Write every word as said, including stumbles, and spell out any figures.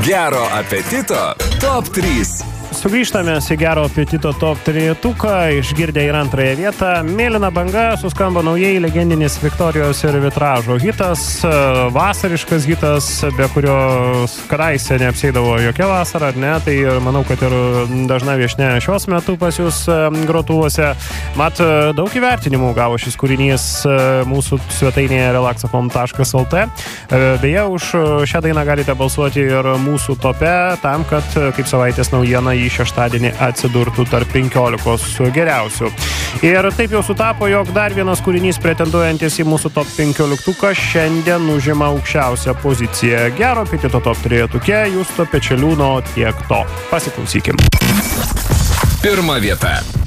Gero apetito top trys. Sugrįžtame į Gero apetito top trejetuką, išgirdę ir antrąją vietą. Mėlyna banga suskambo naujai legendinis Viktorijos ir Vitražo hitas, vasariškas hitas, be kurio kadaise neapsėdavo jokia vasara, ar ne? Tai manau, kad ir dažna viešne šios metu pas jūs grotuvuose. Mat, daug įvertinimų gavo šis kūrinys mūsų svetainėje relaxafon taškas lt. Beje, už šią dainą galite balsuoti ir mūsų tope, tam, kad kaip savaitės naujiena į šeštadienį atsidurtų tarp penkiolikos geriausių. Ir taip jau sutapo, jog dar vienas kūrinys pretenduojantis į mūsų top penkioliktuką šiandien užima aukščiausią poziciją. Gero apetito top trejetuke Justo Pečeliūno Tiek to. Pasiklausykim. Pirma vieta.